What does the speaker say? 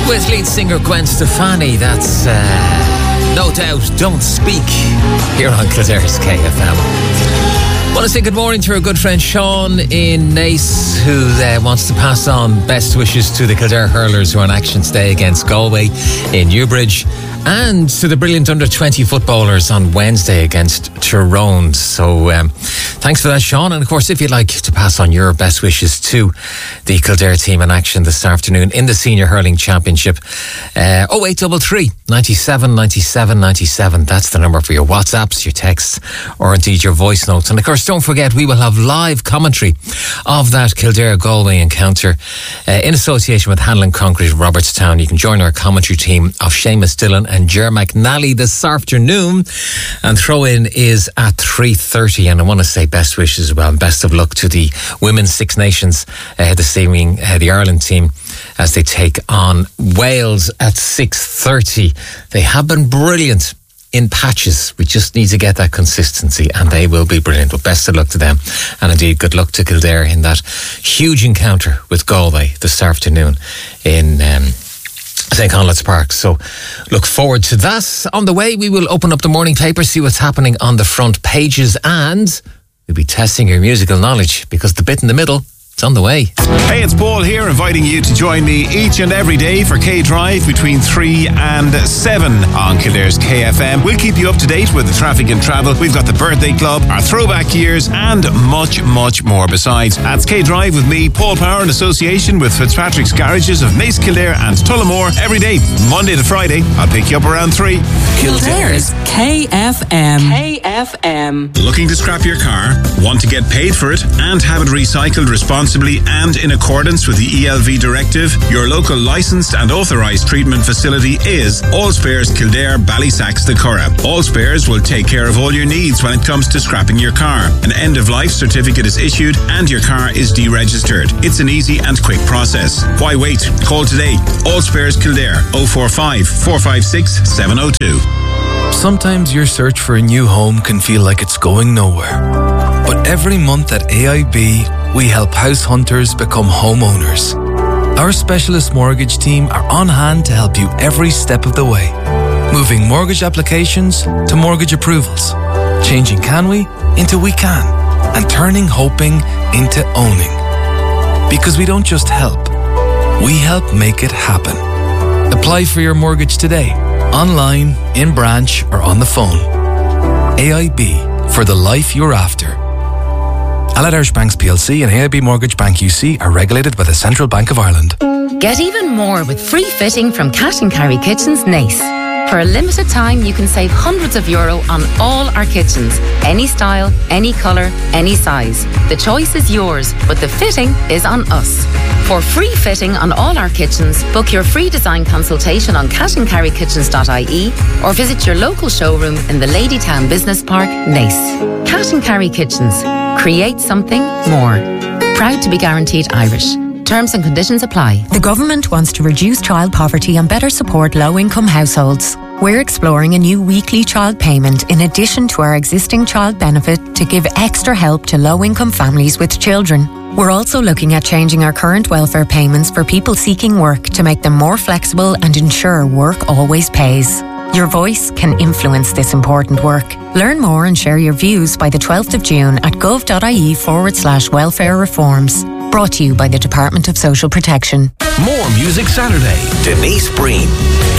With lead singer Gwen Stefani, that's No Doubt, Don't Speak, here on Kildare's KFM. I want to say good morning to our good friend Sean in Naas, who wants to pass on best wishes to the Kildare hurlers who are on action today against Galway in Newbridge, and to the brilliant under-20 footballers on Wednesday against Tyrone. So thanks for that, Sean. And of course, if you'd like to pass on your best wishes to the Kildare team in action this afternoon in the Senior Hurling Championship, 0833 97 97 97. That's the number for your WhatsApps, your texts, or indeed your voice notes. And of course, don't forget, we will have live commentary of that Kildare-Galway encounter in association with Hanlon Concrete Robertstown. You can join our commentary team of Seamus Dillon and Ger McNally this afternoon, and throw-in is at 3:30. And I want to say best wishes as well, and best of luck to the Women's Six Nations this evening, the Ireland team, as they take on Wales at 6:30. They have been brilliant in patches. We just need to get that consistency, and they will be brilliant. But best of luck to them, and indeed good luck to Kildare in that huge encounter with Galway this afternoon in St. Conleth's Park. So look forward to that. On the way, we will open up the morning paper, see what's happening on the front pages, and we'll be testing your musical knowledge, because the bit in the middle, it's on the way. Hey, it's Paul here, inviting you to join me each and every day for K-Drive between 3 and 7 on Kildare's KFM. We'll keep you up to date with the traffic and travel. We've got the birthday club, our throwback years, and much, much more. Besides, that's K-Drive with me, Paul Power, in association with Fitzpatrick's Garages of Naas, Kildare and Tullamore, every day, Monday to Friday. I'll pick you up around 3. Kildare's KFM. KFM. Looking to scrap your car? Want to get paid for it and have it recycled responsibly and in accordance with the ELV directive? Your local licensed and authorised treatment facility is All Spares Kildare, Ballysacks, the Curragh. All Spares will take care of all your needs when it comes to scrapping your car. An end-of-life certificate is issued and your car is deregistered. It's an easy and quick process. Why wait? Call today. All Spares Kildare, 045 456 702. Sometimes your search for a new home can feel like it's going nowhere. But every month at AIB, we help house hunters become homeowners. Our specialist mortgage team are on hand to help you every step of the way. Moving mortgage applications to mortgage approvals. Changing can we into we can. And turning hoping into owning. Because we don't just help, we help make it happen. Apply for your mortgage today, online, in branch, or on the phone. AIB, for the life you're after. Allied Irish Banks PLC and AIB Mortgage Bank UC are regulated by the Central Bank of Ireland. Get even more with free fitting from Cash and Carry Kitchens Naas. For a limited time, you can save hundreds of euro on all our kitchens. Any style, any colour, any size. The choice is yours, but the fitting is on us. For free fitting on all our kitchens, book your free design consultation on cashandcarrykitchens.ie or visit your local showroom in the Ladytown Business Park, Naas. Cash and Carry Kitchens. Create something more. Proud to be guaranteed Irish. Terms and conditions apply. The government wants to reduce child poverty and better support low-income households. We're exploring a new weekly child payment in addition to our existing child benefit to give extra help to low-income families with children. We're also looking at changing our current welfare payments for people seeking work to make them more flexible and ensure work always pays. Your voice can influence this important work. Learn more and share your views by the 12th of June at gov.ie/welfare reforms. Brought to you by the Department of Social Protection. More Music Saturday. Denise Breen.